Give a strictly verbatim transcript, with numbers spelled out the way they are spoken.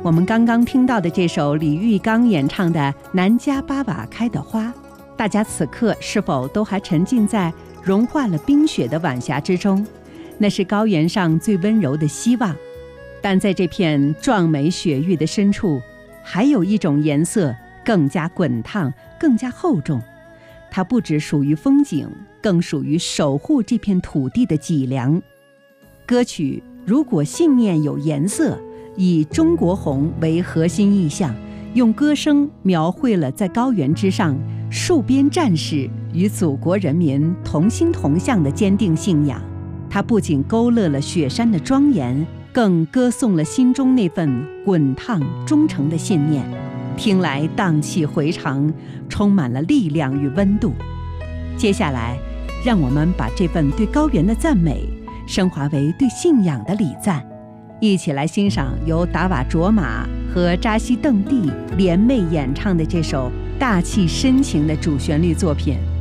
我们刚刚听到的这首李玉刚演唱的《南迦巴瓦开的花》，大家此刻是否都还沉浸在融化了冰雪的晚霞之中？那是高原上最温柔的希望。但在这片壮美雪域的深处，还有一种颜色更加滚烫，更加厚重。它不只属于风景，更属于守护这片土地的脊梁。歌曲《如果信念有颜色》以中国红为核心意象，用歌声描绘了在高原之上戍边战士与祖国人民同心同向的坚定信仰。它不仅勾勒了雪山的庄严，更歌颂了心中那份滚烫忠诚的信念，听来荡气回肠，充满了力量与温度。接下来，让我们把这份对高原的赞美升华为对信仰的礼赞，一起来欣赏由达瓦卓玛和扎西邓蒂联袂演唱的这首大气深情的主旋律作品。